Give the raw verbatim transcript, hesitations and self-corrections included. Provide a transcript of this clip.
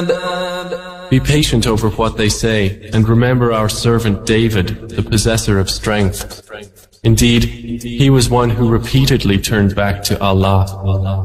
Be patient over what they say, and remember our servant David, the possessor of strength. Indeed, he was one who repeatedly turned back to Allah.